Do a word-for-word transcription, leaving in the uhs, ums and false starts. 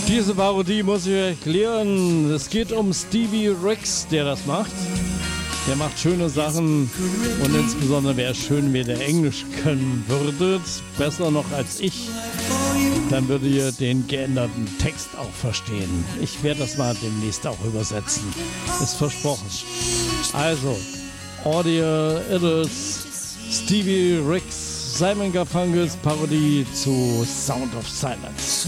Diese Parodie muss ich erklären. Es geht um Stevie Ricks, der das macht. Der macht schöne Sachen und insbesondere wäre es schön, wenn ihr Englisch können würdet. Besser noch als ich. Dann würdet ihr den geänderten Text auch verstehen. Ich werde das mal demnächst auch übersetzen. Ist versprochen. Also, Audio It Is, Stevie Ricks, Simon Garfunkels Parodie zu Sound of Silence.